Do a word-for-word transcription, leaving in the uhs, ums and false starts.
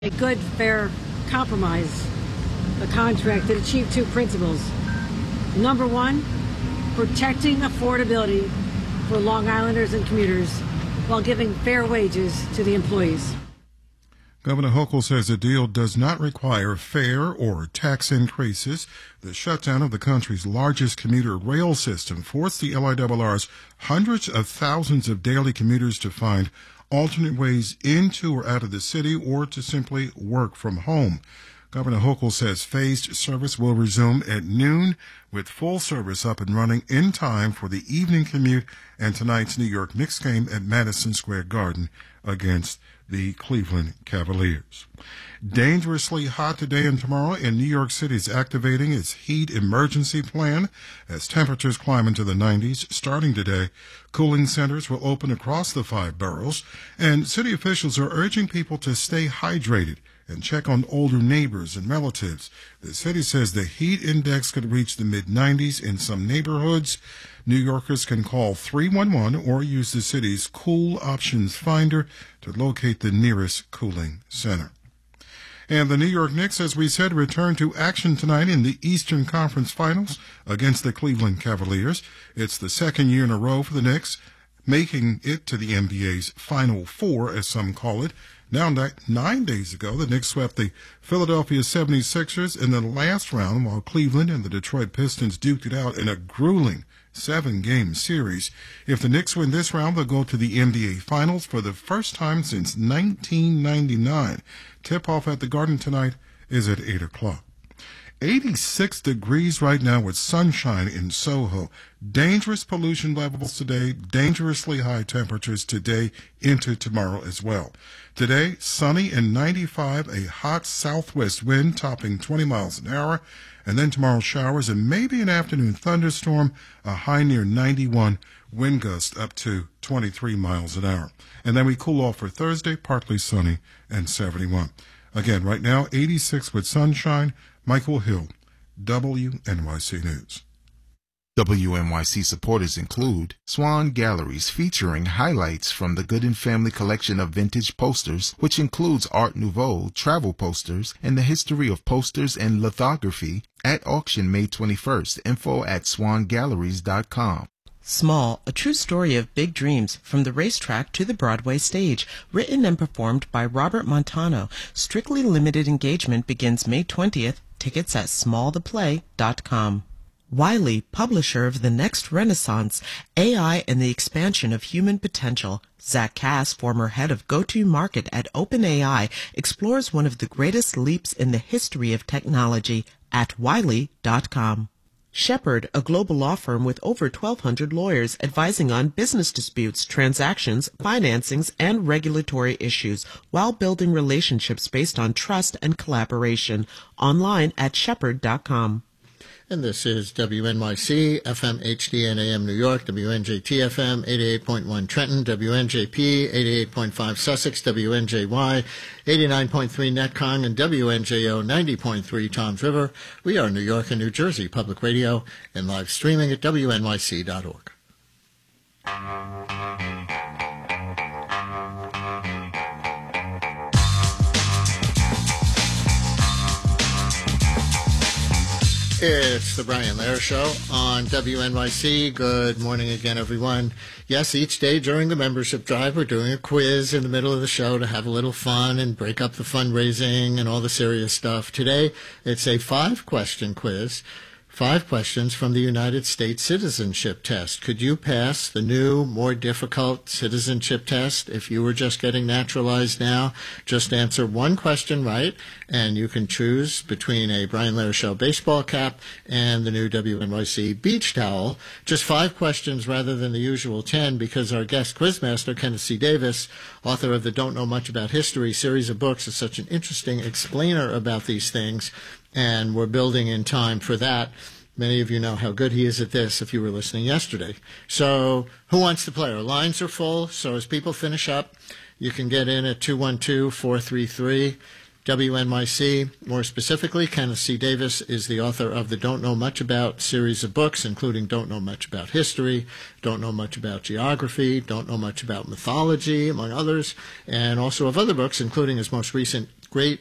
A good, fair compromise, a contract that achieved two principles. Number one, protecting affordability for Long Islanders and commuters while giving fair wages to the employees. Governor Hochul says the deal does not require fare or tax increases. The shutdown of the country's largest commuter rail system forced the L I R R's hundreds of thousands of daily commuters to find alternate ways into or out of the city or to simply work from home. Governor Hochul says phased service will resume at noon with full service up and running in time for the evening commute and tonight's New York Knicks game at Madison Square Garden against the Cleveland Cavaliers. Dangerously hot today and tomorrow, and New York City is activating its heat emergency plan as temperatures climb into the nineties. Starting today, cooling centers will open across the five boroughs, and city officials are urging people to stay hydrated and check on older neighbors and relatives. The city says the heat index could reach the mid nineties in some neighborhoods. New Yorkers can call three one one or use the city's Cool Options Finder to locate the nearest cooling center. And the New York Knicks, as we said, return to action tonight in the Eastern Conference Finals against the Cleveland Cavaliers. It's the second year in a row for the Knicks, making it to the N B A's Final Four, as some call it. Now, nine days ago, the Knicks swept the Philadelphia seventy-sixers in the last round, while Cleveland and the Detroit Pistons duked it out in a grueling seven-game series. If the Knicks win this round, they'll go to the N B A Finals for the first time since nineteen ninety-nine. Tip-off at the Garden tonight is at eight o'clock. eighty-six degrees right now with sunshine in Soho. Dangerous pollution levels today, dangerously high temperatures today into tomorrow as well. Today, sunny and ninety-five, a hot southwest wind topping twenty miles an hour, and then tomorrow showers and maybe an afternoon thunderstorm, a high near ninety-one, wind gust up to twenty-three miles an hour. And then we cool off for Thursday, partly sunny and seventy-one. Again, right now, eighty-six with sunshine. Michael Hill, W N Y C News. W N Y C supporters include Swan Galleries, featuring highlights from the Good and Family collection of vintage posters, which includes Art Nouveau, travel posters, and the history of posters and lithography, at auction May twenty-first. Info at swan galleries dot com. Small, a true story of big dreams from the racetrack to the Broadway stage, written and performed by Robert Montano. Strictly limited engagement begins May twentieth. Tickets at small the play dot com. Wiley, publisher of The Next Renaissance, A I and the Expansion of Human Potential. Zach Cass, former head of go-to-market at OpenAI, explores one of the greatest leaps in the history of technology at wiley dot com. Shepherd, a global law firm with over twelve hundred lawyers advising on business disputes, transactions, financings, and regulatory issues while building relationships based on trust and collaboration. Online at shepherd dot com. And this is W N Y C, F M H D and A M New York, W N J T F M, eighty-eight point one Trenton, W N J P, eighty-eight point five Sussex, W N J Y, eighty-nine point three Netcong, and W N J O, ninety point three Toms River. We are New York and New Jersey Public Radio and live streaming at W N Y C dot org. It's the Brian Lehrer Show on W N Y C. Good morning again, everyone. Yes, each day during the membership drive, we're doing a quiz in the middle of the show to have a little fun and break up the fundraising and all the serious stuff. Today, it's a five-question quiz. Five questions from the United States citizenship test. Could you pass the new, more difficult citizenship test if you were just getting naturalized now? Just answer one question right, and you can choose between a Brian Lehrer Show baseball cap and the new W N Y C beach towel. Just five questions rather than the usual ten, because our guest quizmaster, Kenneth C. Davis, author of the Don't Know Much About History series of books, is such an interesting explainer about these things, and we're building in time for that. Many of you know how good he is at this if you were listening yesterday. So who wants to play? Our lines are full, so as people finish up, you can get in at two one two, four three three, W N Y C. More specifically, Kenneth C. Davis is the author of the Don't Know Much About series of books, including Don't Know Much About History, Don't Know Much About Geography, Don't Know Much About Mythology, among others, and also of other books, including his most recent great